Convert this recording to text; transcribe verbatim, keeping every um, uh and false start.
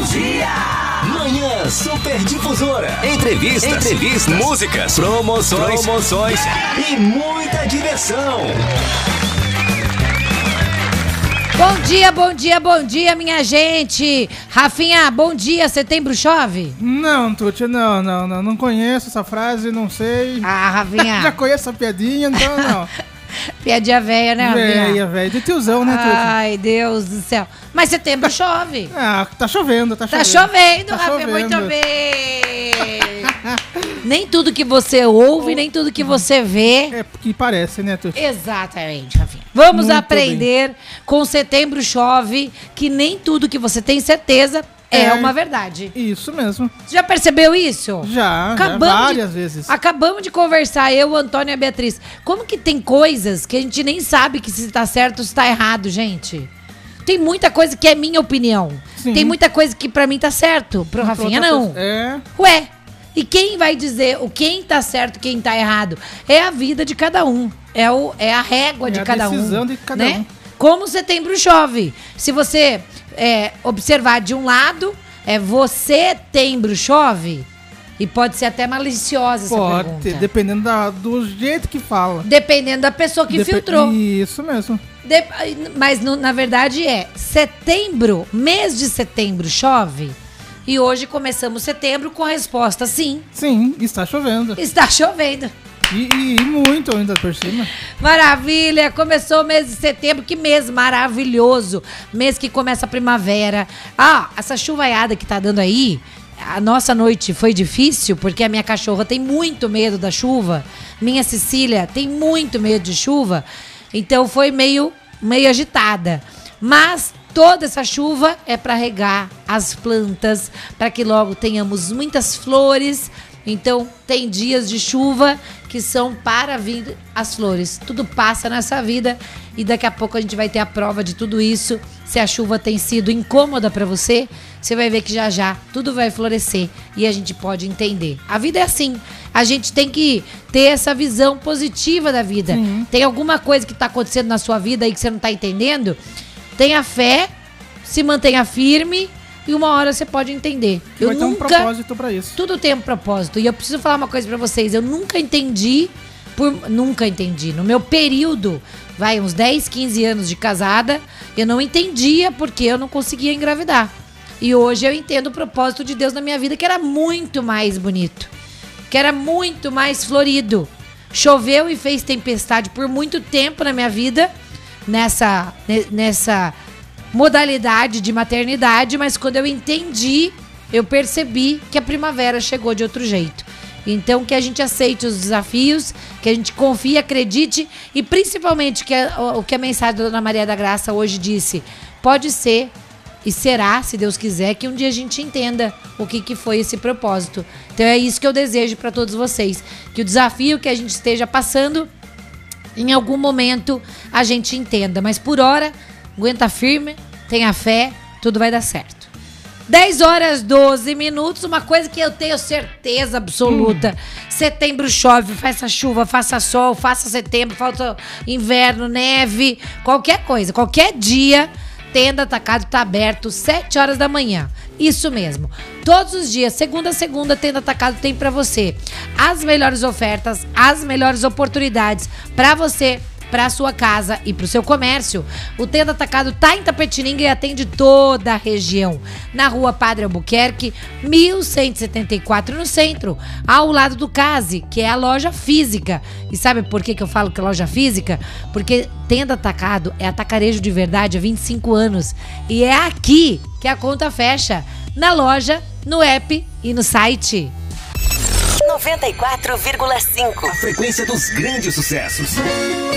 dia! Manhã Super Difusora. Entrevistas, Entrevistas, músicas, promoções, promoções e muita diversão. Bom dia, bom dia, bom dia, minha gente. Rafinha, bom dia. Setembro chove? Não, Tuti, não, não, não. Não conheço essa frase, não sei. Ah, Rafinha. Já conheço a piadinha, então não. Piadinha velha, né, Rafinha? Velha, velha. De tiozão, né, Tuti? Ai, Deus do céu. Mas setembro chove. Ah, tá chovendo, tá chovendo. Tá chovendo, tá Rafinha, chovendo. muito bem. Nem tudo que você ouve, nem tudo que você vê. É porque parece, né, Tuti? Exatamente, Rafinha. Vamos Muito aprender bem. Com Setembro Chove que nem tudo que você tem certeza é, é uma verdade. Isso mesmo. Já percebeu isso? Já, acabamos já várias de, vezes. Acabamos de conversar, eu, o Antônio e a Beatriz. Como que tem coisas que a gente nem sabe que se tá certo ou se tá errado, gente? Tem muita coisa que é minha opinião. Sim. Tem muita coisa que pra mim tá certo. Pro Rafinha, não. É. Ué, e quem vai dizer o quem tá certo e quem tá errado? É a vida de cada um. É, o, é a régua é de a cada um. decisão de cada né? um. Como Setembro Chove. Se você é, observar de um lado, é você Setembro Chove. E pode ser até maliciosa essa pode, pergunta. Pode, dependendo da, do jeito que fala. Dependendo da pessoa que Dep filtrou. Isso mesmo. De, mas no, na verdade é setembro, mês de setembro chove. E hoje começamos setembro com a resposta sim. Sim, está chovendo. Está chovendo. E, e, e muito ainda por cima. Maravilha, começou o mês de setembro, que mês maravilhoso. Mês que começa a primavera. Ah, essa chuvaiada que tá dando aí, a nossa noite foi difícil, porque a minha cachorra tem muito medo da chuva. Minha Cecília tem muito medo de chuva. Então foi meio, meio agitada. Mas toda essa chuva é para regar as plantas, para que logo tenhamos muitas flores. Então tem dias de chuva que são para vir as flores. Tudo passa nessa vida e daqui a pouco a gente vai ter a prova de tudo isso. Se a chuva tem sido incômoda para você, você vai ver que já já tudo vai florescer e a gente pode entender. A vida é assim. A gente tem que ter essa visão positiva da vida. Sim. Tem alguma coisa que está acontecendo na sua vida aí que você não está entendendo? Tenha fé, se mantenha firme e uma hora você pode entender. Eu vai nunca, ter um propósito pra isso. Tudo tem um propósito. E eu preciso falar uma coisa pra vocês. Eu nunca entendi, por, nunca entendi. No meu período, vai, uns dez, quinze anos de casada, eu não entendia porque eu não conseguia engravidar. E hoje eu entendo o propósito de Deus na minha vida, que era muito mais bonito. Que era muito mais florido. Choveu e fez tempestade por muito tempo na minha vida, nessa, nessa modalidade de maternidade, mas quando eu entendi, eu percebi que a primavera chegou de outro jeito. Então que a gente aceite os desafios, que a gente confie, acredite e principalmente que a, o que a mensagem da Dona Maria da Graça hoje disse, pode ser e será, se Deus quiser, que um dia a gente entenda o que, que foi esse propósito. Então é isso que eu desejo para todos vocês. Que o desafio que a gente esteja passando, em algum momento a gente entenda. Mas por hora, aguenta firme, tenha fé, tudo vai dar certo. dez horas, doze minutos, uma coisa que eu tenho certeza absoluta. Hum. Setembro chove, faça chuva, faça sol, faça setembro, falta inverno, neve, qualquer coisa, qualquer dia... Tenda Atacado tá aberto sete horas da manhã. Isso mesmo. Todos os dias, segunda a segunda, Tenda Atacado tem pra você as melhores ofertas, as melhores oportunidades pra você, pra sua casa e pro seu comércio. O Tenda Atacado tá em Tapetininga e atende toda a região. Na rua Padre Albuquerque, mil cento e setenta e quatro no centro, ao lado do Case, que é a loja física. E sabe por que que eu falo que é loja física? Porque Tenda Atacado é atacarejo de verdade há vinte e cinco anos. E é aqui que a conta fecha. Na loja, no app e no site. noventa e quatro vírgula cinco. A frequência dos grandes sucessos.